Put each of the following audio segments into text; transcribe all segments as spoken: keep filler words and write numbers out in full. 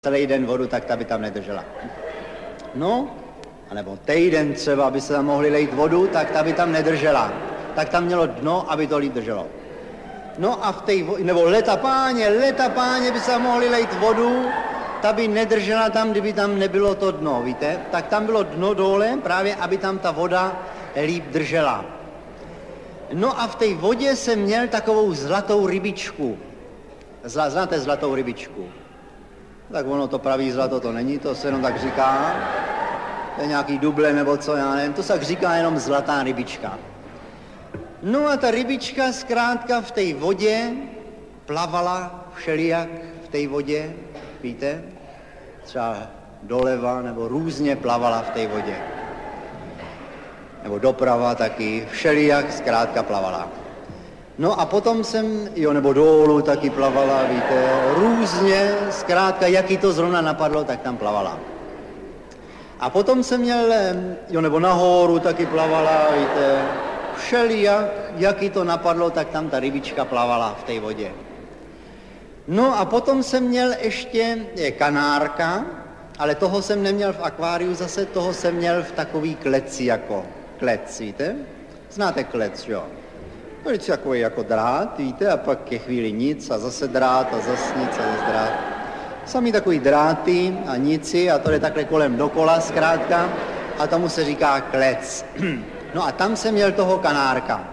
celý den vodu, tak ta by tam nedržela. No, anebo týden třeba, aby se tam mohli lejt vodu, tak ta by tam nedržela. Tak tam mělo dno, aby to líp drželo. No a v té vodě, nebo leta páně, leta páně by se tam mohli lejt vodu, ta by nedržela tam, kdyby tam nebylo to dno, víte? Tak tam bylo dno dole, právě aby tam ta voda líp držela. No a v té vodě jsem měl takovou zlatou rybičku. Zla, znáte zlatou rybičku? Tak ono to pravý zlato to není, to se jenom tak říká. To je nějaký duble nebo co, já nevím, to se tak říká jenom zlatá rybička. No a ta rybička zkrátka v té vodě plavala všelijak v té vodě, víte? Třeba doleva nebo různě plavala v té vodě. Nebo doprava taky, všelijak zkrátka plavala. No a potom jsem, jo, nebo dolů taky plavala, víte, různě, zkrátka, jak jí to zrovna napadlo, tak tam plavala. A potom jsem měl, jo, nebo nahoru taky plavala, víte, všelijak, jak jí to napadlo, tak tam ta rybička plavala v té vodě. No a potom jsem měl ještě je, kanárka, ale toho jsem neměl v akváriu zase, toho jsem měl v takový kleci jako, klec, víte? Znáte klec, jo? To je takový jako drát, víte, a pak je chvíli nic a zase drát a zase nic a zase drát. Samý takový dráty a nici a to je takhle kolem dokola zkrátka a tomu se říká klec. No a tam jsem měl toho kanárka.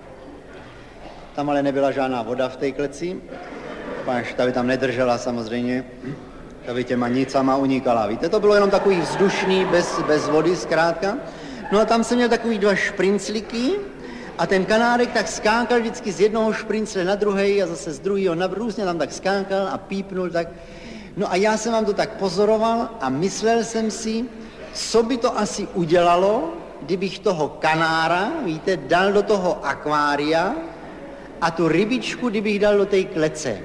Tam ale nebyla žádná voda v té kleci, až ta by tam nedržela samozřejmě, ta by těma nicama unikala, víte, to bylo jenom takový vzdušný, bez, bez vody zkrátka. No a tam jsem měl takový dva šprincliky, a ten kanárek tak skákal vždycky z jednoho šprincle na druhej a zase z druhého na různě tam tak skákal a pípnul tak. No a já jsem vám to tak pozoroval a myslel jsem si, co by to asi udělalo, kdybych toho kanára, víte, dal do toho akvária a tu rybičku, kdybych dal do té klece.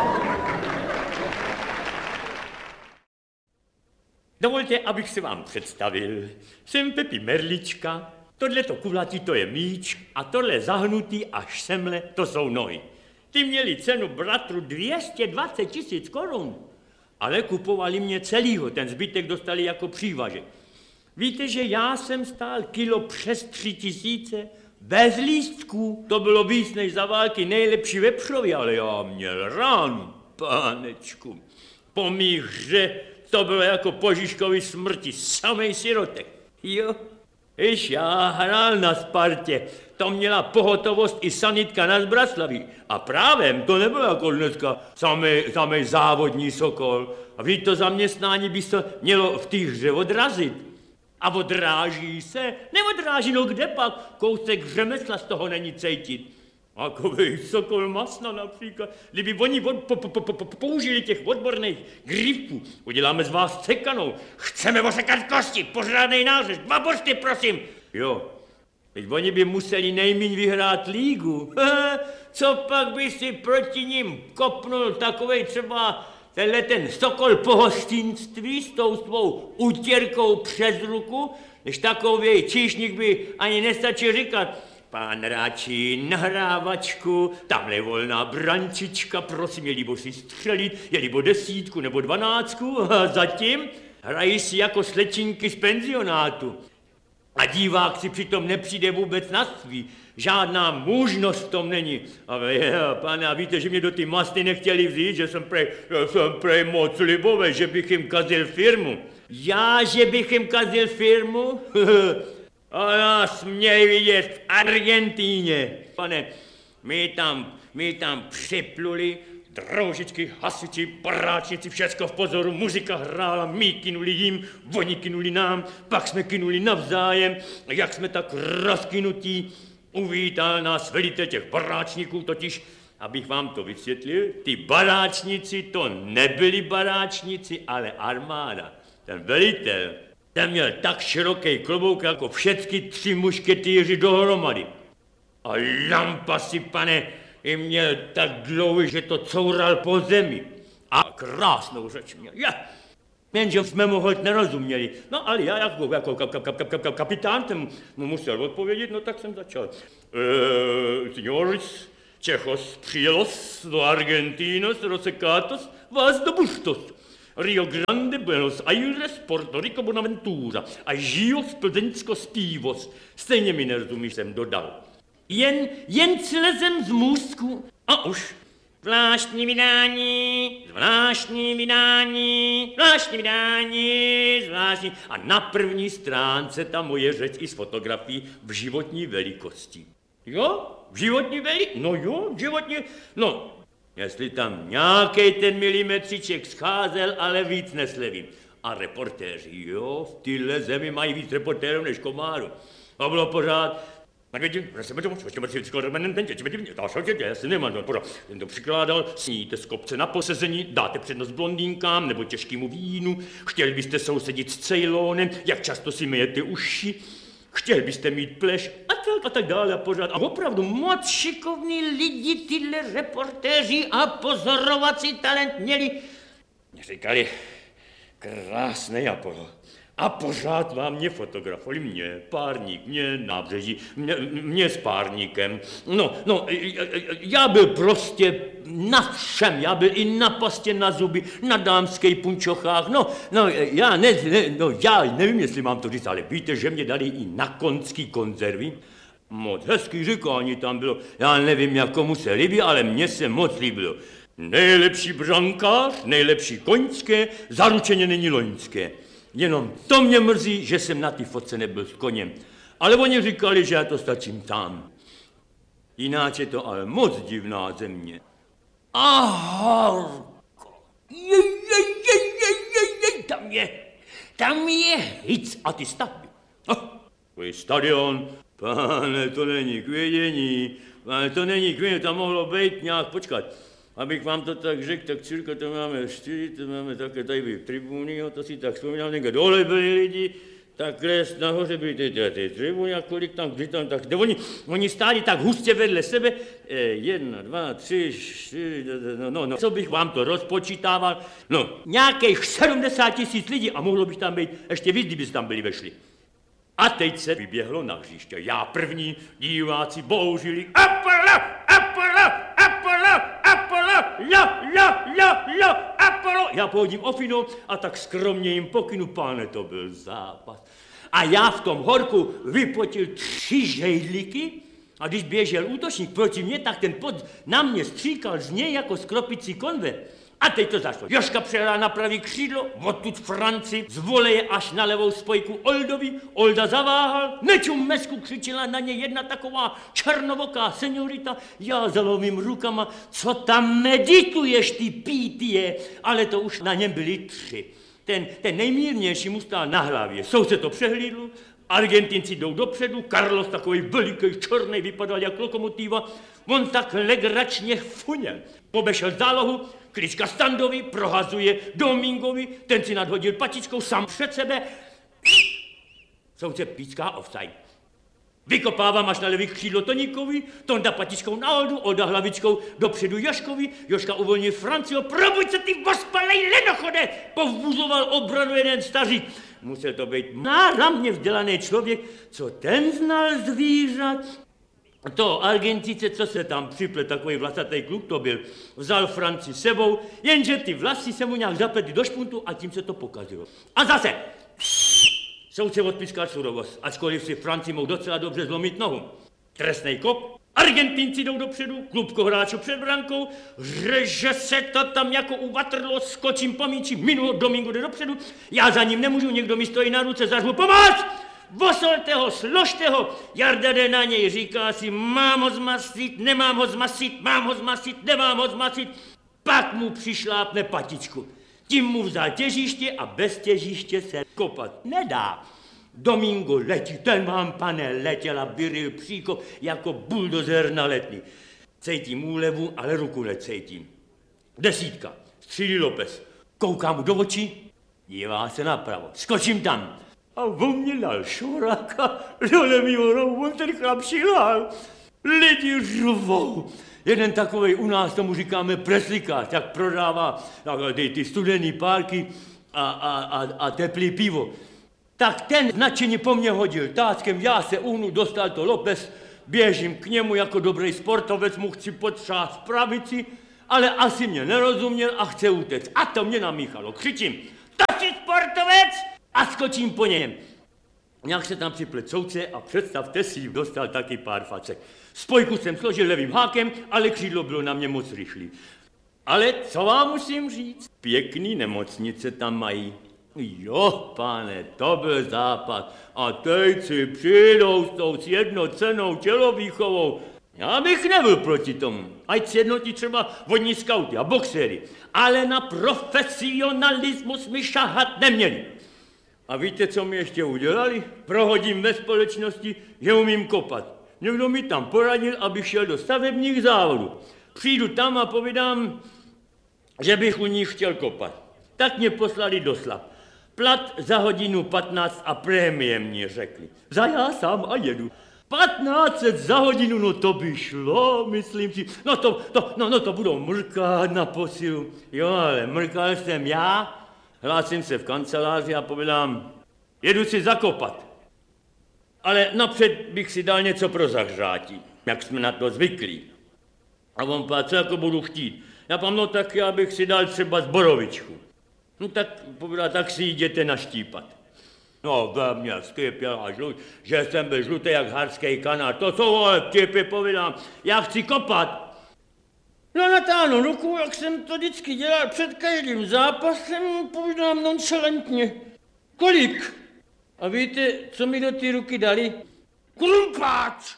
Dovolte, abych se vám představil. Jsem Pepi Merlička. Tohleto kulatý to je míč a tohle zahnutý až semle to jsou nohy. Ty měli cenu bratru dvě stě dvacet tisíc korun, ale kupovali mě celýho, ten zbytek dostali jako přívažek. Víte, že já jsem stál kilo přes tři tisíce bez lístků, to bylo víc než za války nejlepší vepřově, ale já měl ránu, pánečku. Po mých hře to bylo jako po Žižkově smrti, samej sirotek, jo. Iš já hrál na Spartě, to měla pohotovost i sanitka na Zbraslaví. A právem to nebylo jako dneska samej, samej závodní sokol. A víte, to zaměstnání by se mělo v té hře odrazit. A odráží se, neodráží, no kde pak, kousek řemesla z toho není cejtit. Takovej sokol masna například, kdyby oni od, po, po, po, po, použili těch odborných grifů, uděláme z vás sekanou, chceme osekat kosti, pořádnej nářez, dva božty, prosím. Jo, teď oni by museli nejmíň vyhrát lígu. Co pak by si proti ním kopnul takovej třeba tenhle ten sokol pohostinství s tou svou utěrkou přes ruku, než takovej číšník by ani nestačil říkat. Pán Ráčí, nahrávačku, tamhle je volná brančička, prosím, je líbo si střelit, je líbo desítku nebo dvanáctku, a zatím hrají si jako slečinky z penzionátu. A divák si přitom nepřijde vůbec na svý, žádná mužnost v tom není. Ale je, pane, a víte, že mě do ty masty nechtěli vzít, že jsem prej, že jsem prej moc libové, že bych jim kazil firmu. Já, že bych jim kazil firmu? A nás měli vidět v Argentíně. Pane, my tam, my tam připluli, droužičky, hasiči, paráčníci, všecko v pozoru, muzika hrála, my kynuli jim, oni kynuli nám, pak jsme kynuli navzájem, a jak jsme tak rozkynutí, uvítal nás velitel těch baráčníků, totiž, abych vám to vysvětlil, ty baráčníci to nebyli baráčníci, ale armáda, ten velitel. Ten měl tak široký klobouk jako všechny tři mušketýři dohromady. A lampasy, pane, i měl tak dlouhý, že to coural po zemi. A krásnou řeč měl. Ja. Jenže jsme mu hoď nerozuměli. No ale já jako, jako kap, kap, kap, kap, kap, kapitán ten mu musel odpovědět, no tak jsem začal. E, Signores, Čechos, přijelos do Argentinos, rosekátos, vás do bustos. Rio Grande, Buenos Aires, Porto Rico, Bonaventura a žiju v Plzeňsko zpívos. Stejně mi nerozumíš, jsem dodal. Jen, jen slezem z můstku a už. Zvláštní vydání, zvláštní vydání, zvláštní vydání, zvláštní. A na první stránce ta moje řeč i s fotografií v životní velikosti. Jo? V životní velikosti? No jo, v životní... No, jestli tam nějaký ten milimetříček scházel, ale víc neslevím. A reportéři, jo, v téhle zemi mají víc reportérů než komárů. A bylo pořád... Já si nemám pořád. Ten to přikládal, sníte z kopce na posezení, dáte přednost blondýnkám nebo těžkému vínu, chtěli byste sousedit s Ceylonem, jak často si myjete uši, chtěli byste mít pleš a tak a tak dále a pořád. A opravdu moc šikovní lidi tyhle reportéři a pozorovací talent měli. Mě říkali, krásný Apollo. A pořád vám mě fotografovali, mě, párník, mě nábřeží, mě, mě s párníkem. No, no, já byl prostě na všem, já byl i na pastě na zuby, na dámských punčochách, no, no, já, ne, ne, no, já nevím, jestli mám to říct, ale víte, že mě dali i na konský konzervy. Moc hezký říkání tam bylo, já nevím, jak komu se líbí, ale mně se moc líbilo. Nejlepší brankář, nejlepší koňské, zaručeně není loňské. Jenom to mě mrzí, že jsem na té fotce nebyl s koněm. Ale oni říkali, že já to stačím tam. Jináč je to ale moc divná země. A horko. Jej, jej, jej, jej, jej, jej, tam je, tam je hic a ty stavby. Oh, tvůj stadion, pane, to není k vědění, pane, to není k vědění, tam mohlo být nějak, počkat. Abych vám to tak řekl, tak cirka to máme čtyři, to máme také tady tribuny, to si tak vzpomínám, někde dole byli lidi, takhle nahoře byly ty, ty, ty tribuny a kolik tam, kdy tam, tak, oni, oni stáli tak hustě vedle sebe, eh, jedna, dva, tři, čtyři, no, no, no, co bych vám to rozpočítával, no, nějakých sedmdesát tisíc lidí a mohlo bych tam být ještě víc, kdyby tam byli vešli. A teď se vyběhlo na hřiště. Já první, diváci bouřili Apollo, Apollo, Apollo, Apollo, jo, jo, jo, jo, Apollo. Já pohodím ofinou a tak skromně jim pokynu, pane, to byl zápas. A já v tom horku vypotil tři žejdlíky a když běžel útočník proti mně, tak ten pod na mě stříkal z něj jako skropicí konve. A teď to zašlo. Jožka přehrál na pravý křídlo, odtud Franci, z voleje až na levou spojku Oldovi. Olda zaváhal, nečum mesku, křičela na ně jedna taková černovoká seniorita. Já zalovím rukama, co tam medituješ, ty pítie, ale to už na něm byli tři. Ten, ten nejmírnější mu stál na hlavě, soused to přehlídl, Argentinci jdou dopředu, Carlos takový veliký černý vypadal jak lokomotiva, on tak legračně funěl. Pobešel zálohu, klička Standovi, prohazuje Domingovi, ten si nadhodil patičkou sám před sebe. Soudce píská offside. Vykopávám až na levý křídlo Toníkovi, Tonda patičkou na Oldu, Olda hlavičkou dopředu Jožkovi, Jožka uvolnil Francio, probuď se ty vospalej lenochode, povbuzoval obranu jeden stařík. Musel to být náramně vzdělaný člověk, co ten znal zvířat. To Argentice, co se tam připle, takový vlasatý kluk to byl, vzal Franci sebou, jenže ty vlasy se mu nějak zapletly do špuntu a tím se to pokazilo. A zase soudce odpískal surovost, ačkoliv si Franci mohl docela dobře zlomit nohu. Trestnej kop, Argentinci jdou dopředu, klubko hráčů před brankou, řeže se to tam jako u Waterloo, skočím po míči, minulo, Domingo jde dopředu, já za ním nemůžu, někdo mi stojí na ruce, zařvu pomoc! Vosolte ho, složte ho, Jarda jde na něj, říká si, mám ho zmasit, nemám ho zmasit, mám ho zmasit, nemám ho zmasit, pak mu přišlápne patičku. Tím mu vzal těžiště a bez těžiště se kopat nedá. Domingo letí, ten vám, pane, letěl a byril příkop jako buldozer na Letný. Cítím úlevu, ale ruku necítím. Desítka, střílí López, koukám mu do očí, dívá se napravo, skočím tam. A on mě dal šoráka, dole mýho rohu, on ten chlap šilál. Lidi řvou. Jeden takovej, u nás tomu říkáme preslikář, jak prodává ty, ty studený párky a, a, a, a teplý pivo. Tak ten nadšeně po mně hodil táckem, já se uhnu, dostal to López, běžím k němu jako dobrý sportovec, mu chci potřást pravici ale asi mě nerozuměl a chce utéct. A to mě namíchalo. Křičím, to jsi sportovec? A skočím po něm. Nějak se tam připlet soudce a představte si, dostal taky pár facek. Spojku jsem složil levým hákem, ale křídlo bylo na mě moc rychlý. Ale co vám musím říct? Pěkný nemocnice tam mají. Jo, pane, to byl západ. A teď si přijdou s tou sjednocenou tělovýchovou. Já bych nebyl proti tomu. Ať sjednotí třeba vodní skauty a boxery. Ale na profesionalismus mi šahat neměli. A víte, co mi ještě udělali? Prohodím ve společnosti, že umím kopat. Někdo mi tam poradil, abych šel do stavebních závodů. Přijdu tam a povídám, že bych u nich chtěl kopat. Tak mě poslali do Slap. Plat za hodinu patnáct a prémie mě řekli. Za já sám a jedu. patnáct za hodinu, no to by šlo, myslím si. No to, to, no, no to budou mrkat na posilu. Jo, ale mrkal jsem já, hlásím se v kanceláři a povídám, jedu si zakopat. Ale napřed bych si dal něco pro zahřátí, jak jsme na to zvyklí. A on pá, co jako budu chtít. Já pám, no tak já bych si dal třeba zborovičku. No tak povedal, tak si jděte naštípat. No, ve mě skypěl a žlut, že jsem byl žlutý jak harský kanál. To jsou ale vtipy, povídám, já chci kopat. No natáhnu ruku, jak jsem to vždycky dělal před každým zápasem, povídám nonchalantně. Kolik? A víte, co mi do té ruky dali? Klumpáč!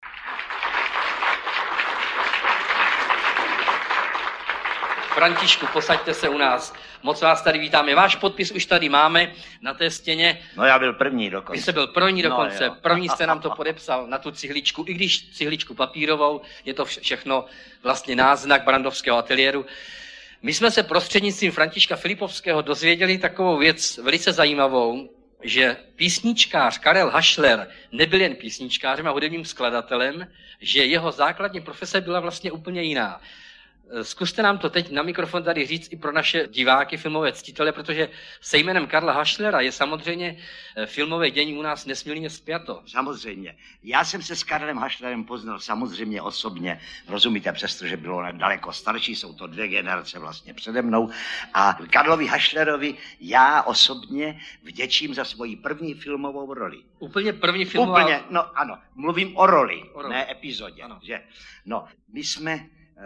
Františku, posaďte se u nás. Moc vás tady vítáme. Váš podpis už tady máme na té stěně. No já byl první dokonce. Vy jste byl první dokonce. No, první jste nám to podepsal na tu cihličku, i když cihličku papírovou, je to všechno vlastně náznak Brandovského ateliéru. My jsme se prostřednictvím Františka Filipovského dozvěděli takovou věc velice zajímavou, že písničkář Karel Hašler nebyl jen písničkářem a hudebním skladatelem, že jeho základní profese byla vlastně úplně jiná. Zkuste nám to teď na mikrofon tady říct i pro naše diváky, filmové ctitele, protože se jménem Karla Hašlera je samozřejmě filmové dění u nás nesmírně spjato. Samozřejmě. Já jsem se s Karlem Hašlerem poznal samozřejmě osobně, rozumíte, přestože bylo daleko starší, jsou to dvě generace vlastně přede mnou. A Karlovi Hašlerovi já osobně vděčím za svoji první filmovou roli. Úplně první filmová... Úplně, no ano, mluvím o roli, o roli. ne epizodě. Ano. Že? No, my jsme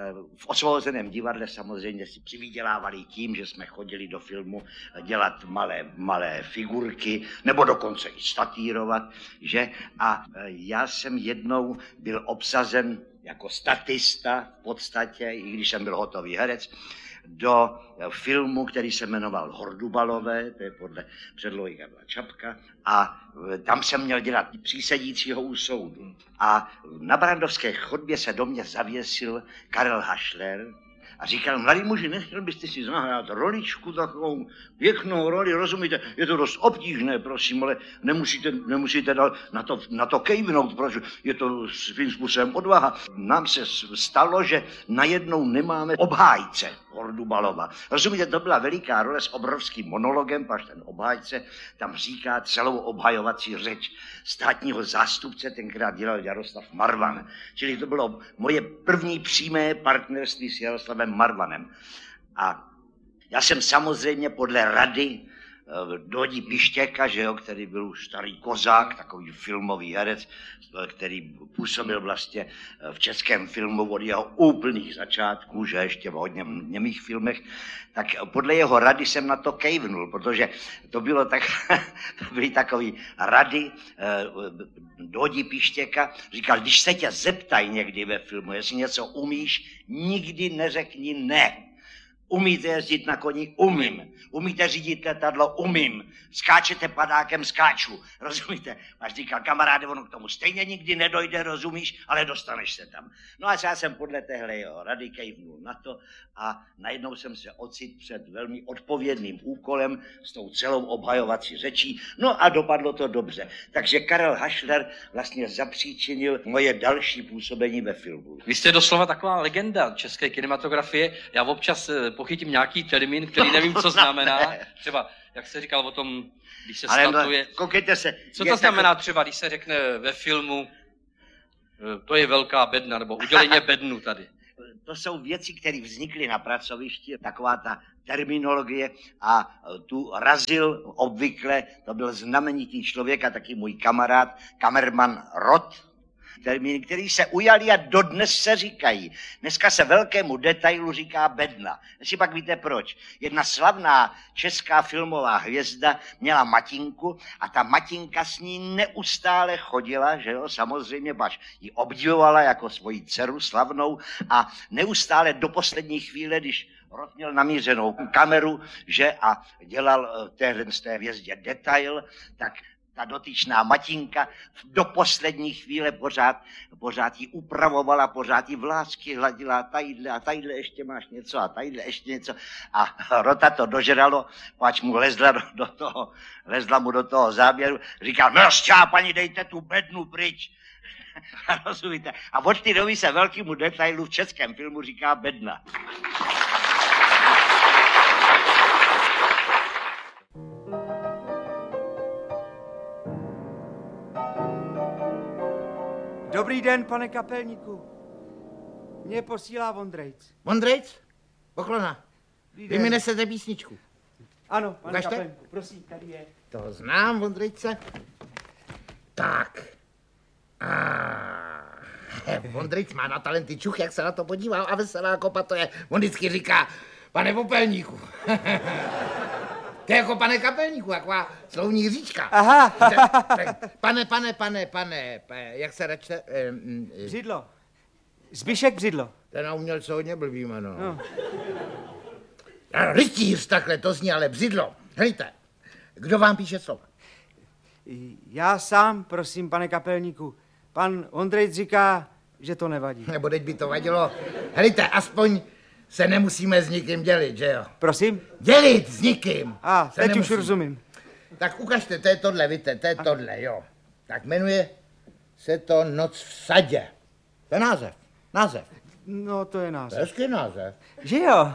v Osvobozeném divadle samozřejmě si přivydělávali tím, že jsme chodili do filmu dělat malé, malé figurky, nebo dokonce i statírovat, že? A já jsem jednou byl obsazen jako statista v podstatě, i když jsem byl hotový herec, do filmu, který se jmenoval Hordubalové, to je podle předlohy Karla Čapka, a tam jsem měl dělat přísedícího u soudu. A na Brandovské chodbě se do mě zavěsil Karel Hašler a říkal, mladý muži, nechtěl byste si zahrát roličku, takovou pěknou roli, rozumíte, je to dost obtížné, prosím, ale nemusíte, nemusíte na to, na to kejvnout, protože je to svým způsobem odvaha. Nám se stalo, že najednou nemáme obhájce Hordubalova. Rozumíte, to byla veliká role s obrovským monologem, až ten obhájce tam říká celou obhajovací řeč státního zástupce, tenkrát dělal Jaroslav Marvan. Čili to bylo moje první přímé partnerství s Jaroslavem Marvanem. A já jsem samozřejmě podle rady Dodi Pištěka, že jo, který byl už starý kozák, takový filmový herec, který působil vlastně v českém filmu od jeho úplných začátků, že ještě v hodně němých filmech, tak podle jeho rady jsem na to kejvnul, protože to bylo tak, to byly takový rady Dodi Pištěka, říkal, když se tě zeptají někdy ve filmu, jestli něco umíš, nikdy neřekni ne. Umíte jezdit na koni? Umím. Umíte řídit letadlo? Umím. Skáčete padákem? Skáču. Rozumíte? Až říkal, kamaráde, ono k tomu stejně nikdy nedojde, rozumíš, ale dostaneš se tam. No a já jsem podle téhle jeho rady kejvnul na to a najednou jsem se ocit před velmi odpovědným úkolem s tou celou obhajovací řečí. No a dopadlo to dobře. Takže Karel Hašler vlastně zapříčinil moje další působení ve filmu. Vy jste doslova taková legenda české kinematografie. Já občas pochytím nějaký termín, který nevím, co znamená. Třeba, jak se říkal o tom, když se statuje. No, koukejte se. Co to znamená třeba, když se řekne ve filmu, to je velká bedna, nebo udělejně bednu tady? to jsou věci, které vznikly na pracovišti, taková ta terminologie a tu razil obvykle, to byl znamenitý člověk a taky můj kamarád, kamerman Rod, termíny, který se ujali a dodnes se říkají. Dneska se velkému detailu říká bedna. Jestli pak víte proč. Jedna slavná česká filmová hvězda měla matinku a ta matinka s ní neustále chodila, že jo, samozřejmě, baš ji obdivovala jako svoji dceru slavnou a neustále do poslední chvíle, když Rod měl namířenou kameru, že a dělal téhle z té hvězdě detail, tak ta dotyčná matinka do poslední chvíle pořád, pořád ji upravovala, pořád ji vlásky hladila, tadyhle a tadyhle ještě máš něco a tadyhle ještě něco. A Rota to dožralo, pač mu lezla do, do toho, lezla mu do toho záběru, říkal, no šťápaní, dejte tu bednu pryč. Rozumíte? A od té doby se velkému detailu v českém filmu říká bedna. Dobrý den, pane kapelníku. Mě posílá Vondrejc. Vondrejc? Poklona. Vy mi nesete písničku. Ano, pane Ukažte. kapelníku, prosím, tady je. To znám, Vondrejce. Tak. Ah. Vondrejc má na talenty čuch, jak se na to podíval a veselá kopa to je. On vždycky říká, pane popelníku. To je jako pane kapelníku, taková slovní říčka. Aha. Pane, pane, pane, pane, jak se račte? Břidlo. Zbyšek Břidlo. Ten a umělce hodně blbý jméno. No. Rytíř takhle, to zní, ale Břidlo. Hlejte, kdo vám píše slova? Já sám, prosím, pane kapelníku. Pan Ondrejc říká, že to nevadí. Nebo teď by to vadilo. Hlejte, aspoň se nemusíme s nikým dělit, že jo? Prosím? Dělit s nikým. A, se teď nemusí. už rozumím. Tak ukažte, to je tohle, víte, to je tohle, jo. Tak jmenuje se to Noc v sadě. To je název, název. No, to je název. Hezký název. Že jo?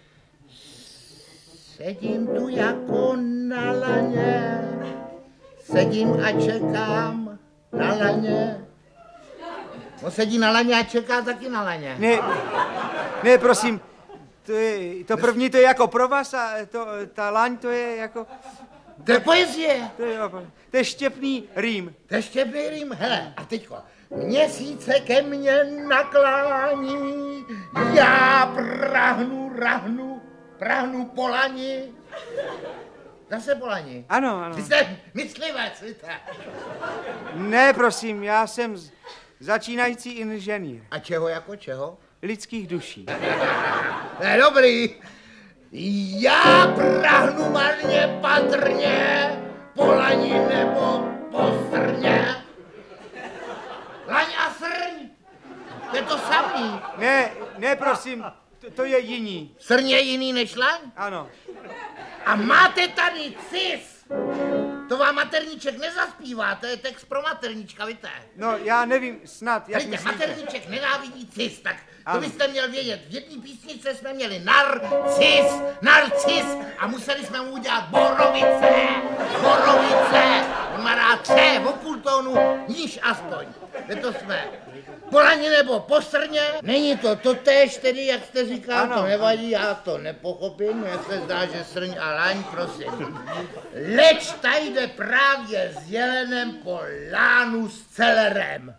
Sedím tu jako na laně, sedím a čekám na laně. No sedí na laně a čeká taky na laně. Ne, ne, prosím, to, je, to první to je jako pro vás a to, ta laň to je jako... To je poezie. To je, to je štěpný rým. To je štěpný rým, hele, a teďko. Měsíce ke mně naklání, já prahnu, rahnu, prahnu po lani. Zase po lani. Ano, ano. Ty jste myslivec, víte. Ne, prosím, já jsem z, začínající inženýr. A čeho jako čeho? Lidských duší. Ne, dobrý. Já prahnu marně patrně, po lani nebo po srně. Laň a srň, to je to samý. Ne, ne, prosím, to, to je jiný. Srň je jiný než laň? Ano. A máte tady cis. To vám materníček nezaspívá, to je text pro materníčka, víte? No, já nevím, snad, jak Hejte, myslíte. materníček nenávidí cis, tak to Ano. byste měl vědět. V jedné písničce jsme měli narcis, narcis a museli jsme mu udělat borovice, borovice. On má rád C, o půl tónu, níž aspoň. Je to jsme. Po lani nebo po srně? Není to totéž tedy, jak jste říkal, Ano. to nevadí, já to nepochopím, jak se zdá, že srň a laň, prosím. Leč tady jde právě s jelenem po lánu s celerem.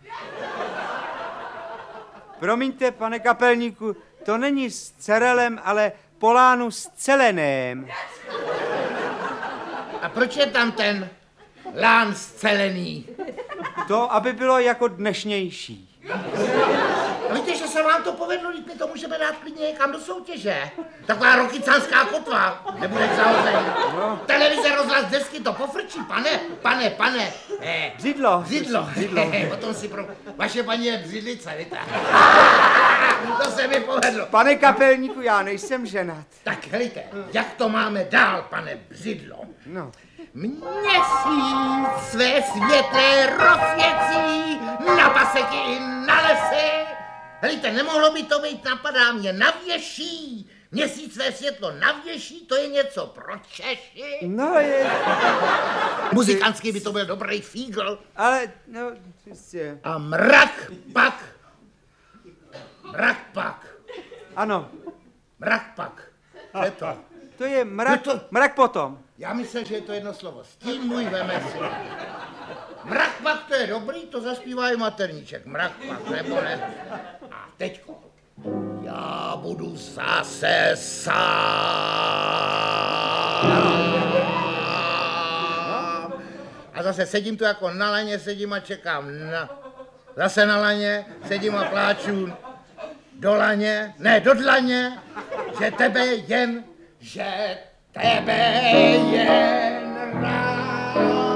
Promiňte, pane kapelníku, to není s cerelem, ale polánu s celeném. A proč je tam ten lán scelený? To, aby bylo jako dnešnější. A víte, že se vám to povedlo, když my to můžeme dát klidně někam do soutěže. Taková rokycanská kotva, nebudeš zahozený. No. Televize, rozhlas, desky to pofrčí, pane, pane, pane. Eh, Břidlo. Břidlo. Břidlo. Potom si pro... Vaše paní je břidlice, víte. To se mi povedlo. Pane kapelníku, já nejsem ženat. Tak helejte, jak to máme dál, pane Břidlo? No. Měsíc své světlé rozsvěcí na paseky i na lesy. Helejte, nemohlo by to být, napadá mě, navěší. Měsíc své světlo navěší, to je něco pro Češi. No je, Muzikantský by to byl dobrý fígl. ale, no, jistě. A mrak pak. Mrak pak. Ano. Mrak pak. Co je to? To je mrak, to... mrak potom. Já myslím, že je to jedno slovo. S tím můj veme si. Mrak pak to je dobrý, to zaspívá i materníček. Mrak pak, nebo ne. A teďko. Já budu zase sám. A zase sedím tu jako na laně, sedím a čekám na... Zase na laně, sedím a pláču do laně, ne, do dlaně, že tebe jen, že tebe jen rád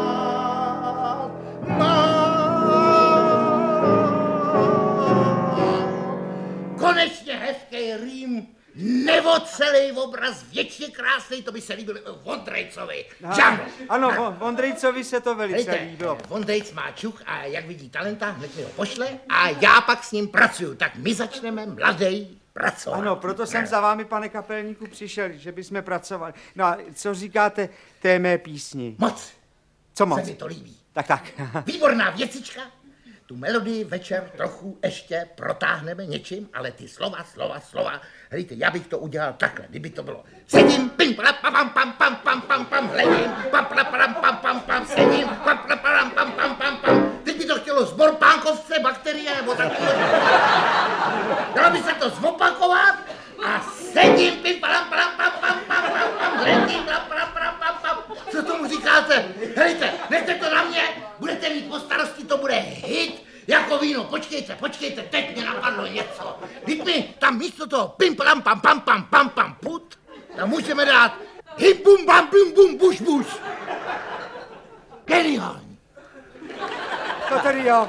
mám. Konečně hezký rým, nebo celý obraz, věčně krásný, to by se líbil Vondrejcovi. Žáno. Ano, Vondrejcovi se to velice líbilo. Vondrejc má čuch a jak vidí talenta, hned mi ho pošle a já pak s ním pracuju. Tak my začneme mladej pracovat. Ano, proto jsem za vámi, pane kapelníku, přišel, že bychom pracovali. No a co říkáte té mé písni? Moc. Co moc? Se mi to líbí. Tak, tak. Výborná věcička. Tu melodii večer trochu ještě protáhneme něčím, ale ty slova, slova, slova. Hejte, já bych to udělal takhle, kdyby to bylo. Sedím, pim, pam, pam, pam, pam, pam, pam, pam, hledím, pam, pam, pam, pam, pam, pam, sedím, pam, pam, pam, pam, pam, pam, pam. Teď by to chtělo zbor pánkovce, bakterie nebo takové. Dalo by se to zopakovat a sedím, pim, pam, pam, pam, pam, pam, pam, pam, hledím, pam, pam, pam, pam, pam. Co tomu říkáte? Hejte, nechte to na mě, budete mít po starosti, to bude hit. Jako víno, počkejte, počkejte, teď mě napadlo něco. Teď mi tam místo toho pim pam pam pam pam pam pam put, tam můžeme dát hip bum bam bum bum buš buš. Geniální. To tady jo.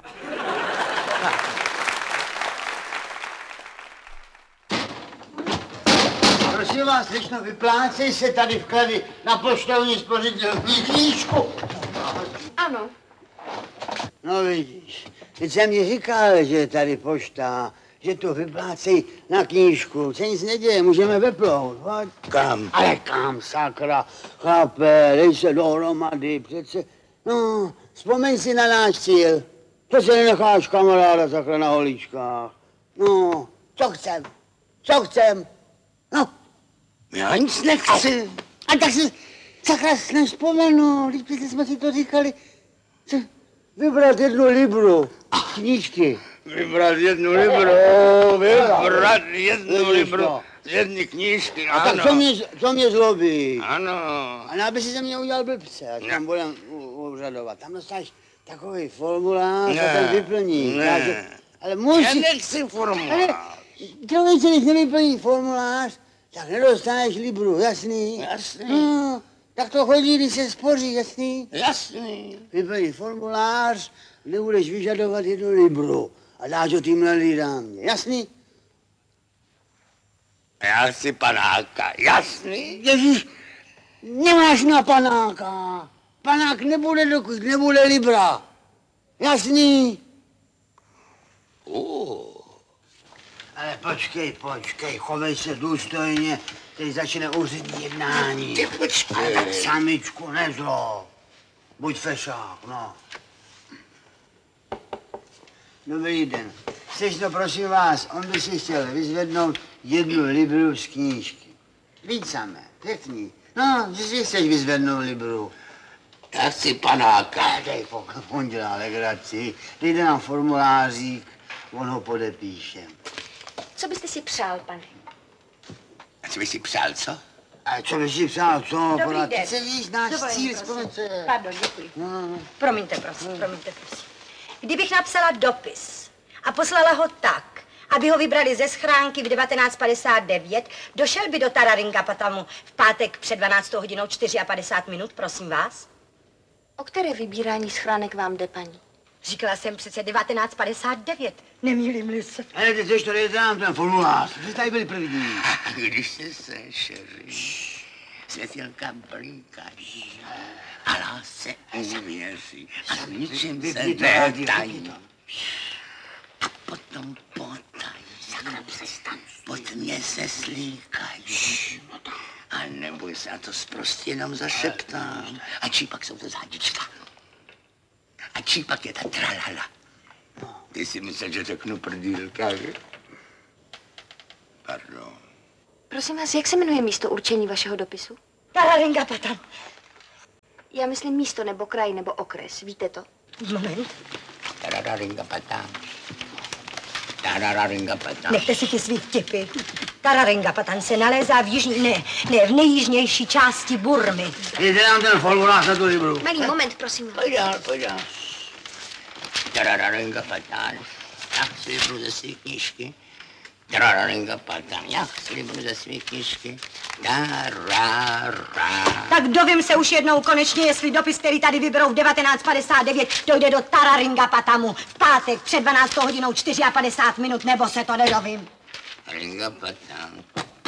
Prosím vás, slečno, vyplácej se tady vklady na poštovní spořitelní knížku. Ano. No vidíš, teď jsem mi říkal, že je tady pošta, že to vyplácej na knížku. Se nic neděje, můžeme vyplout. Pojď. Kam? Ale kam, sakra, chlape, dej se dohromady, přece. No, vzpomeň si na náš cíl. To se nenecháš kamaráda takhle na holíčkách. No, co chcem? Co chcem? No. Já nic nechci. A, a tak si sakra nevzpomenu, když jsme si to říkali. Co? Vybrat jednu libru knížky. Vybrat jednu libru, vybrat jednu libru z jedné knížky, a ano. tak co mě, co mě zlobí? Ano. A aby si ze mě udělal blbce, až tam budem úřadovat. Tam dostaneš takový formulář a ten vyplní. Ne. Takže, ale musí... Já nechci formulář. Člověče, když nevyplní formulář, tak nedostaneš libru, jasný? Jasný. No, tak to chodí, když se spoří, jasný? Jasný. Vyplní formulář, kde budeš vyžadovat jednu libru a dáš ho týmhle lidám. Jasný? Já chci panáka, jasný? Ježíš, nemáš na panáka. Panák nebude, dokud nebude libra. Jasný? Uh. Ale počkej, počkej, chovej se důstojně, teď začne úřední jednání. Ty počkej. Ale tak samičku nezlo. Buď fešák, no. Dobrý den. Slečno, prosím vás, on by si chtěl vyzvednout jednu libru z knížky. Víc samé, pěkný. No, že si chceš vyzvednout libru. Já chci panáka. Dej, on dělá legraci. Dejte nám formulářík, on ho podepíše. Co byste si přál, pane? A co bys si přál, co? A co bys si přál, co? Dobrý Pola, den. ty se víš, náš Dovolím, cíl, prosím. vzpomeň se. Pardon, děkuji. No, no, no. Promiňte, prosím, promiňte, prosím. Kdybych napsala dopis a poslala ho tak, aby ho vybrali ze schránky v devatenáct padesát devět, došel by do Tararinka Patamu v pátek před dvanáctou hodinou padesát čtyři minut, prosím vás? O které vybírání schránek vám jde, paní? Říkala jsem přece devatenáct padesát devět, nemýlím-li se. Ale ty chceš to, dejte nám ten formulář, že tady byli první. A když se sešeří, světilka blíkají a lásce uvěří a s ničím se netají. A potom potají, sakra přestaň, pod mě se slíkají. A neboj se, a to zprostě jenom zašeptám. A čípak jsou to zádička. A čípak je ta tralala. Ty si myslel, že řeknu prdýlka, že? Pardon. Prosím vás, jak se jmenuje místo určení vašeho dopisu? Tararingapatam. Já myslím místo nebo kraj nebo okres, víte to? Moment. Tararingapatam. Tararingapatam. Nechte si ty svý vtipy. Tararingapatam se nalézá v jižní, ne, ne, v nejjižnější části Burmy. Jde nám ten formulář na tu libru. Malý moment, prosím vás. Pojď dál, pojď dál. Tararingapatam. Já chci libru ze svý knížky. Tararingapatam. Já chci libru ze svý knížky. Tarara. Tak dovím se už jednou konečně, jestli dopis, který tady vyberou v devatenáct padesát devět, dojde do Tararingapatamu v pátek před dvanáctou hodinou padesát čtyři minut, nebo se to nedovím. Ringapatam.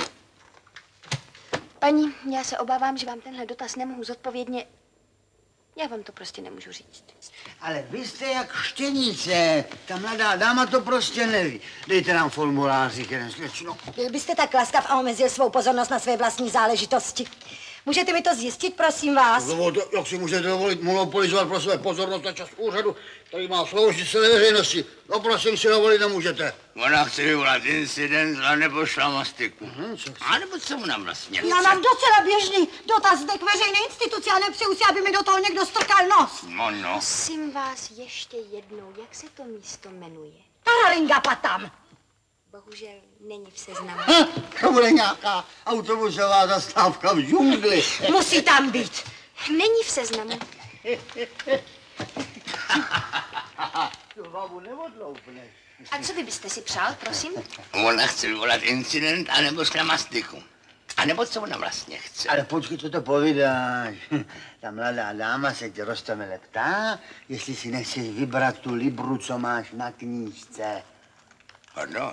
Paní, já se obávám, že vám tenhle dotaz nemohu zodpovědně... Já vám to prostě nemůžu říct. Ale vy jste jak štěnice. Ta mladá dáma to prostě neví. Dejte nám formuláři, jeden slečno. Byl byste tak laskav a omezil svou pozornost na své vlastní záležitosti. Můžete mi to zjistit, prosím vás? No, to, jak si můžete dovolit monopolizovat pro své pozornost na čas úřadu, který má sloužit celé veřejnosti? No prosím, si dovolit nemůžete. Ona chce vyvolat incident a nebo šlamastiku. Uh-huh, a nebo co ona vlastně chce? Já mám docela běžný dotaz zde k veřejné instituci a nepřeju si, aby mi do toho někdo strkal nos. No, no. Prosím vás ještě jednou, jak se to místo jmenuje? Tararingapatam. Bohužel není v seznamu. Ha, to bude nějaká autobusová zastávka v džungli. Musí tam být. Není v seznamu. Tu babu neodloupneš. A co vy byste si přál, prosím? Ona chce vyvolat incident anebo šlamastiku. A nebo co ona vlastně chce? Ale počkej, co to povídáš. Ta mladá dáma se tě roztomile ptá, jestli si nechceš vybrat tu libru, co máš na knížce. Pardon.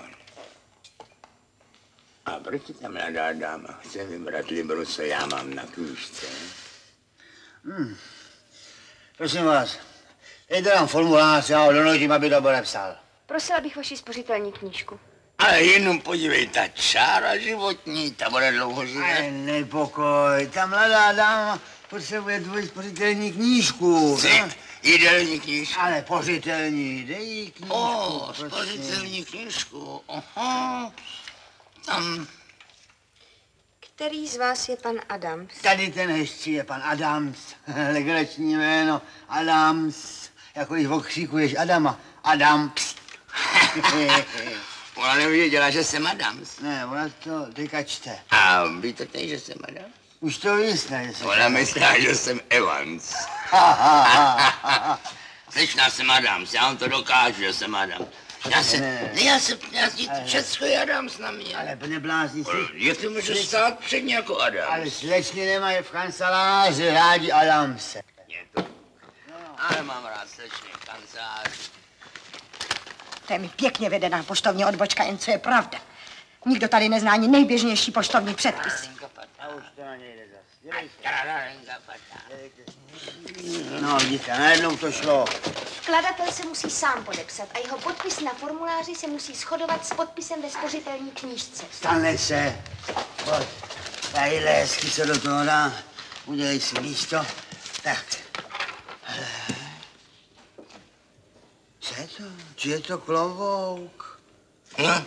A proč ta mladá dáma chce vybrat libru, co já mám na knížce? Hmm. Prosím vás, dejte nám formulář, já ho donutím, aby to podepsal. Prosila bych vaši spořitelní knížku. Ale jenom podívej, ta čára životní, ta bude dlouho žít. Ale nepokoj, ta mladá dáma potřebuje tvoji spořitelní knížku. Cit, jídelní knížku. Ale pořitelní, dej jí knížku. O, spořitelní knížku, aha. Tam... Který z vás je pan Adams? Tady ten hezčí je pan Adams, legrační jméno, Adams. Jako když okříkuješ Adama, Adams. Ona nevěděla, že jsem Adams. Ne, ona to teďka čte. A víte teď, že jsem Adams? Už to víš, ne? Ona myslela, že jsem Evans. Slečna, jsem Adams, já vám to dokážu, že jsem Adams. Já se, ne, já se, já se, Česko je Adams na mě. Ale neblázni si. Jak ty můžeš stát předně jako Adams? Ale slečny nemají v kanceláři rádi Adamse. Je to. No, ale mám rád slečny v kanceláři. To je mi pěkně vedená poštovní odbočka, jen co je pravda. Nikdo tady nezná ani nejběžnější poštovní předpisy. A už to na něj jde zas. No, vidíte, najednou to šlo. Vkladatel se musí sám podepsat a jeho podpis na formuláři se musí shodovat s podpisem ve spořitelní knížce. Stane se. Pojď. Tadyhle hezky se do toho dá. Udělej si místo. Tak. Co je to? Či je to klobouk? No.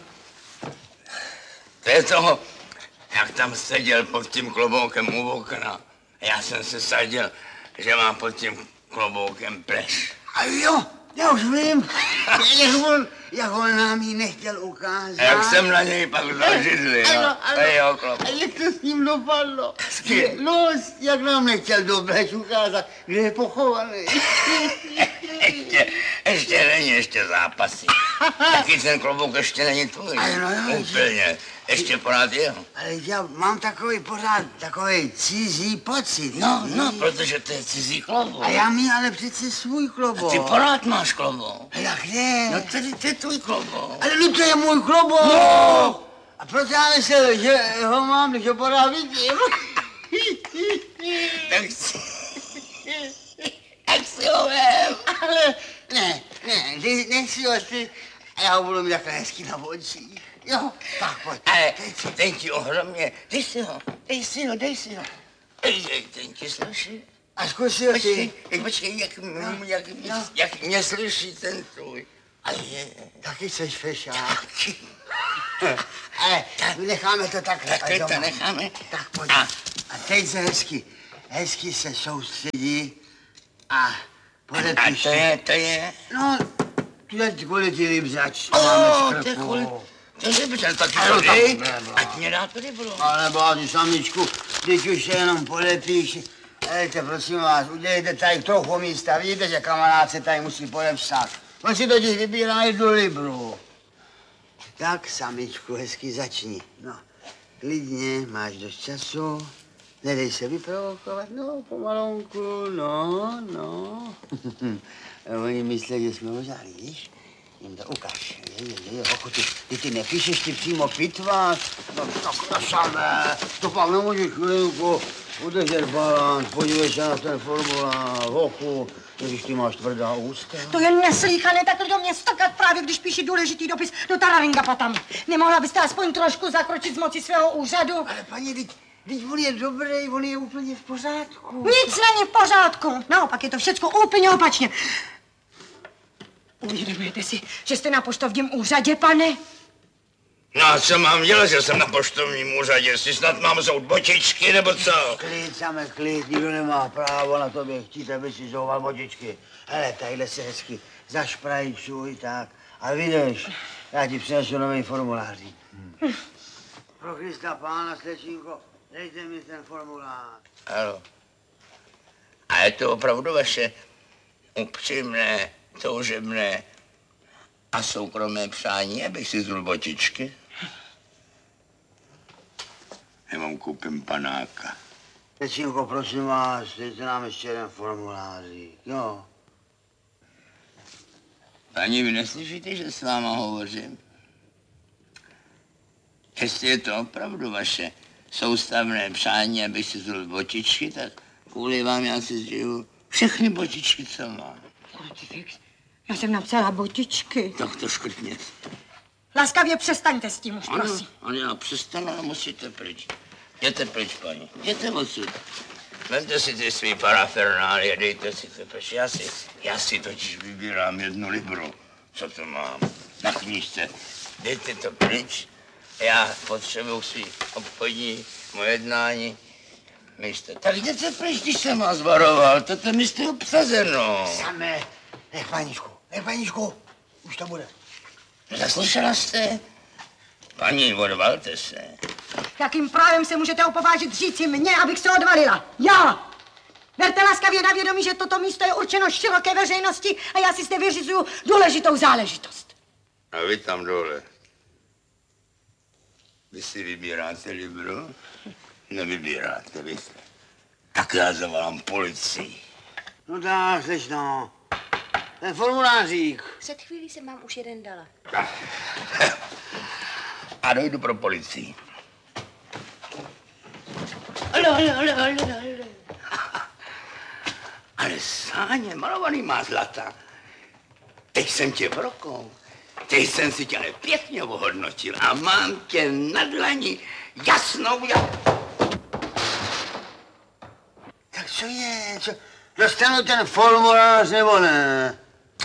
To je toho, jak tam seděl pod tím kloboukem u okna. Já jsem se sadil, že má pod tím kloboukem pleš. A jo, já už vím, jak on, jak on nám ji nechtěl ukázat. A jak jsem na něj pak dal židli, no. Ano, ano. Jo, klobouk. A jak to s ním dopadlo? No, jak nám nechtěl do pleš ukázat, kde je pochovaný. Ještě, ještě není, ještě zápasy. Taky ten klobouk ještě není tvůj. No, no, úplně. Ještě pořád jeho. Ale já mám takový pořád, takový cizí pocit. No, no, protože to je cizí klobouk. A já mít ale přece svůj klobouk. A ty pořád máš klobouk. A jak ne? No tady to je tvůj klobouk. Ale no to je můj klobouk. No. A proč já myslel, že ho mám, když ho pořád vidím? Tak si... Tak si ho vem. Ale ne, ne, nech si ho ty a já ho budu mít takhle hezky na očích. Jo, tak pojď. Ale ten ti ohromně, dej si ho, dej si ho, dej si ho. Ej, ten ti slyší. A zkus ho ty. Počkej, jak, no, jak, no. jak mě slyší ten tvůj. Ale je. Taky seš fešák. Taky. Ale necháme to takhle. Tak teď to necháme. Tak pojď. A, a teď se hezky, hezky se soustředí a podepiš. A to je, to je? No, to je kvůli ty libřač. O, to je kvůli... To je libřač, tak to dej, ať mě dá to libro. Ale bázi, samičku, teď už se jenom podepíš. Hejte, prosím vás, udělejte tady trochu místa. Vidíte, že kamarád se tady musí podepsat. On si totiž vybírá jednu libru. Tak, samičku, hezky začni. No, klidně, máš dost času. Nedej se vyprovokovat, no, pomalonku, no, no. Oni myslí, že jsme ožáli, víš? Jim to ukaž. Je, je, je, pokud ty, ty, ty nepíšeš, ty přímo pitvat, no, tak to samé. To pak nemůžeš chvilku udržet balans, podívej se na ten formulář, hochu, když ty máš tvrdá ústa. To je neslýchané takhle do mě stokat právě, když píši důležitý dopis do Tararingapa tam. Nemohla byste aspoň trošku zakročit z moci svého úřadu? Ale paní, teď, teď on je dobrý, on je úplně v pořádku. Nic není v pořádku. Naopak je to všecko úplně opačně. Uvědomujete si, že jste na poštovním úřadě, pane? No a co mám dělat, že jsem na poštovním úřadě? Si snad mám zout botičky, nebo co? Klid, same klid, nikdo nemá právo na tobě chtít, aby si zouval botičky. Hele, tadyhle se hezky zašprajčuj, tak. A vydrž, já ti přinesu nový formulář. Hm. Pro Krista pána, slečinko, dejte mi ten formulář. Ano. A je to opravdu vaše upřímné, toužebné a soukromé přání, abych si zul botičky? Já vám koupím panáka. Slečinko, prosím vás, dejte nám ještě jeden formulářík, jo? Paní, vy neslyšíte, že s váma hovořím? Jestli je to opravdu vaše soustavné přání, abych si zul botičky, tak kvůli vám já si zžiju všechny botičky, co mám. Krucifix, já jsem napsala botičky. Tak to škrtněte. Laskavě přestaňte s tím už, Ano, prosím. ano, já přestanu, ale musíte pryč. Jděte pryč, paní. Jděte odsud. Vemte si ty svý parafernálie, dejte si to pryč. Já si, já si totiž vybírám jednu libru. Co to mám? Na knížce. Dejte to pryč. Já potřebuji si obchodní moje jednání. Místo. Tak jděte pryč, když jsem vás varoval. Toto místo je obsazeno. Samé, nech paníčku, nech paníčku, už to bude. Zaslyšela jste? Paní, odvalte se. Jakým právem se můžete opovážit říci mě, abych se odvalila? Já! Berte laskavě na vědomí, že toto místo je určeno široké veřejnosti a já si zde vyřizuju důležitou záležitost. A vy tam dole. Vy si vybíráte libro? Nevybíráte vy se. Tak já zavolám policii. No tak, slečno. Ten formulářík. Před chvílí jsem vám už jeden dala. A dojdu pro policii. Ale, ale, ale, ale, ale. Ale Sáně, malovaný má zlata. Teď jsem tě prokou. Teď jsem si tě ale pěkně ohodnotil a mám tě na dlani jasnou jak... Tak co je? Co? Dostanu ten formulář nebo ne?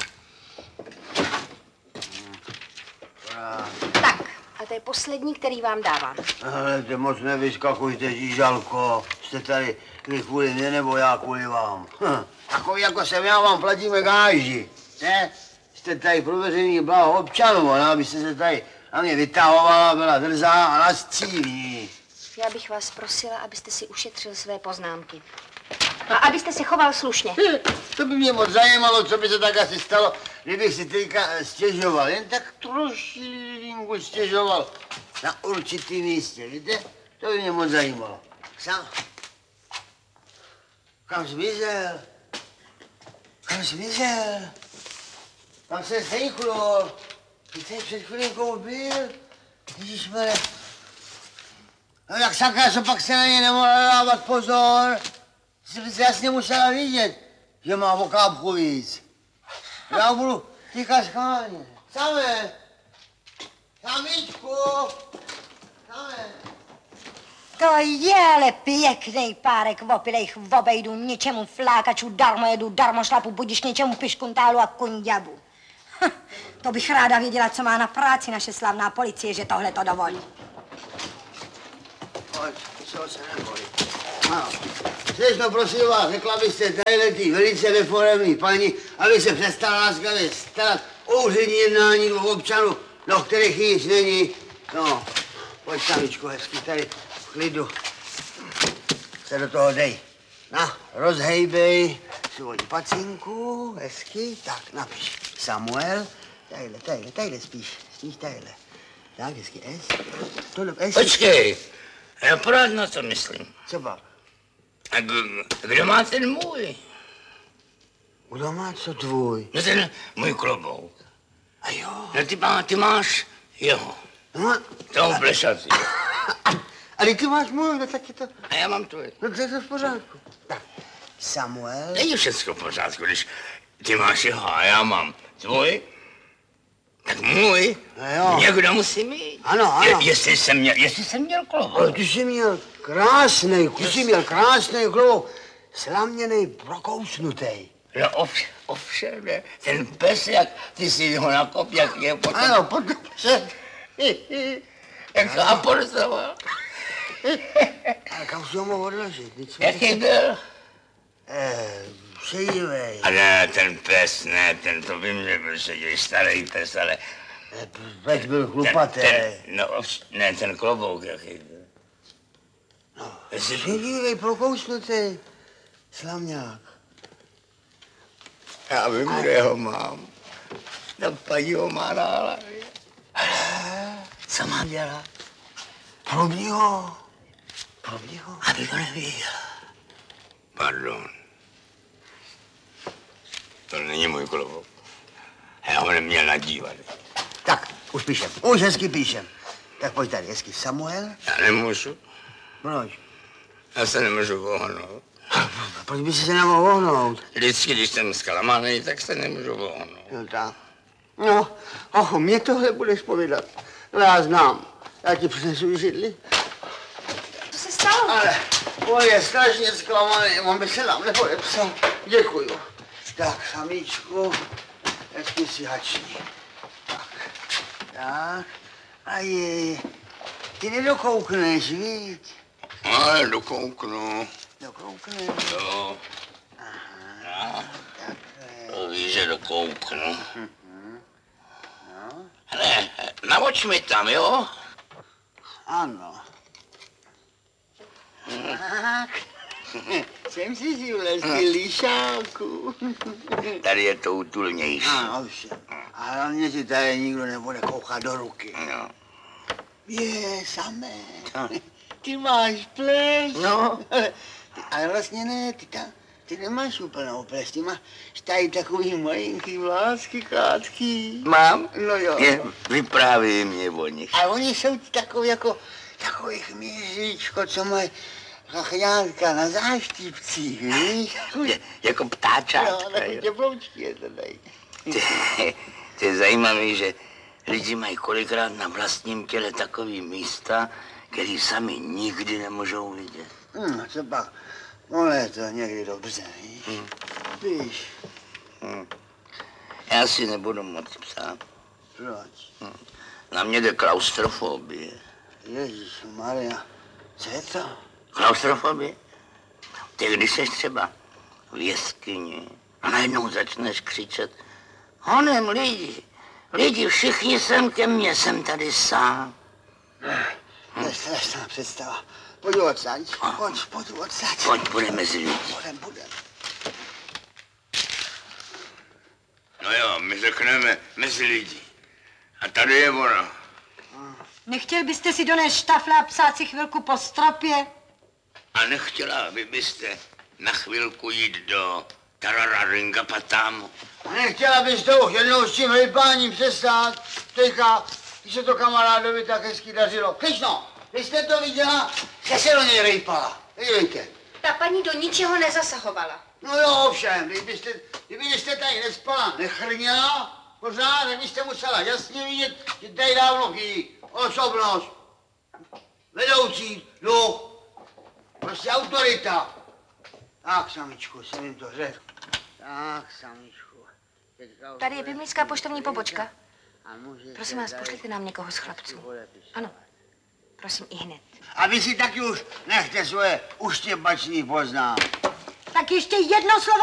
Tak, a to je poslední, který vám dávám. Ale ty moc nevyskakujte, žížalko. Jste tady vy kvůli mě nebo já kvůli vám. Hm. Takový jako jsem já vám platíme gáži. Ne? Jste tady pro veřejný blaho občanů, ne? Abyste se tady na mě vytahovala, byla drzá a nastřílí. Já bych vás prosila, abyste si ušetřil své poznámky. A abyste se choval slušně. Hm, to by mě moc zajímalo, co by se tak asi stalo, kdybych si teďka stěžoval. Jen tak trošku stěžoval na určitý místě, víte? To by mě moc zajímalo. Sam. Kam zmizel? Kam zmizel? Tam se zejchlul. Ty tady před chvilinkou byl. Ježišmane. No jak sakra, co pak se na ně nemohla dávat pozor. Ty jsi jasně musela vidět, že má o kápku víc. Já budu týkat schválně. Samé. Samičku. Samé. To je ale pěkný párek opilejch v obejdu, ničemu flákačů, darmo jedu, darmo šlapu, budíš něčemu piškuntálu a kunďabu. To bych ráda věděla, co má na práci naše slavná policie, že tohle to dovolí. Pojď, co se nebolí. Ano. Slečno, prosím vás, řekla byste tadyhle velice reformní paní, aby se přestala láskavě starat o úřední jednání dvou občanů, do kterých nic není. No, pojď samičku, hezky tady v klidu. Se do toho dej. Na, rozhejbej svou pacinku, hezky, tak napiš. Samuel, tadyhle, tadyhle, tadyhle spíš, spíš tadyhle. Tak, hezky, S. Tohle, S. Počkej, já pořád na to myslím. Co pak? A kdo má ten můj? Kdo má co tvůj? No ten můj klobouk. A jo. No ty, má, ty máš jeho. No, Toho plešatý. a ty máš můj, no tak je to... A já mám tvůj. No to je to v pořádku. Tak, Samuel... Není všechno v pořádku, když ty máš jeho a já mám tvůj. Tak můj no jo. Někdo musí mít. Ano, ano. Je, jestli jsem měl, jestli jsem měl klobouk. Ale ty jsi měl krásnej, ty jsi měl krásnej klobouk. Slaměnej, prokousnutej. No ovšem, ovšem, ne. Ten pes, jak ty si ho nakop, jak je potom... Ano, potom se... Jak to aportoval. A kam jsi ho mohl odložit? Jaký byl? Eh, šedivej. A ne, ten pes, ne, ten to by mě byl šedivý, starý pes, ale... Pes byl chlupatý. Ten, ten, no, ovš- ne, ten klobouk, jaký byl. No, Jestli... šedivej, prokousnutej. Slamňák. Já vím, a... kde ho mám. Ta paní ho má na hlavě. Co mám dělat? Probni ho. Probni ho. Aby to neviděl. Pardon. To není můj klobouk. Já ho neměl nadívat. Tak, už píšem. Už hezky píšem. Tak pojď tady, hezky. Samuel? Já nemůžu. Proč? Já se nemůžu vohnout. Proč by si se nemohl vohnout? Vždycky, když jsem zklamaný, tak se nemůžu vohnout. No tak. No, ocho, mě tohle budeš povídat. No já znám. Já ti přinesu židli. Co se stalo? Ale on je strašně zklamaný, on by se nám nepodepsal. Děkuju. Tak, samičku, hezky si hační. Tak, tak. A je, ty nedokoukneš, víš? Ale dokouknu. Dokoukneš? Jo. Aha, takhle. To víš, že dokouknu. Mhm. No. Hele, navoč mi tam, jo? Ano. Tak. Jsem si si vlezl líšáku. Tady je to útulnější. Ano, ovšem. A hlavně si tady nikdo nebude koukat do ruky. No. Je, samé. Co? Ty máš pleš. No. Ale vlastně ne, ty tam, ty nemáš úplnou pleš, ty máš tady takový malinký vlásky, krátký. Mám? No jo. Je, vyprávěj mě o nich. A oni jsou ti takový jako, takový chmíříčko, co mají chachňátka na záštipcích, víš? Je, jako ptáčátka, No, takový jo. teploučky je to dají. To je zajímavé, že lidi mají kolikrát na vlastním těle takový místa, který sami nikdy nemůžou vidět. Hm, co pak? Ale je to někdy dobře, víš? Hmm. Víš, Hmm. Já si nebudu moc psát. proč? Hmm. Na mě jde klaustrofobie. Ježišmarja, co je to? Klaustrofobie? Ty když jsi třeba v jeskyni a najednou začneš křičet honem lidi, lidi všichni sem ke mně, jsem tady sám. To je strašná představa. Pojď odsaď, pojď, pojď odsaď. Pojď, budeme mezi lidi. Budem, budem. No jo, my řekneme mezi lidi. A tady je ona. Nechtěl byste si donést štafle a psát si chvilku po stropě? A nechtěla by byste na chvilku jít do Tarararinga Patámu? Nechtěla bys to už jednou s tím hejbáním přestát? Teďka, když se to kamarádovi tak hezky dařilo. Kryšno, vy jste to viděla, že se do něj rejpala. Dívejte. Ta paní do ničeho nezasahovala. No jo, ovšem, kdybyste, kdybyste tady nespala, nechrněla pořád, tak byste musela jasně vidět, že tady dávno chybí osobnost, vedoucí, duch, prostě autorita. Tak, samičku, jsem jim to řekl. Tak, samičku, Tady je Pimlická poštovní pobočka. Prosím vás, pošlete nám někoho z chlapců. Ano, prosím, i hned. A vy si taky už nechte svoje uštěbačný poznám. Tak ještě jedno slovo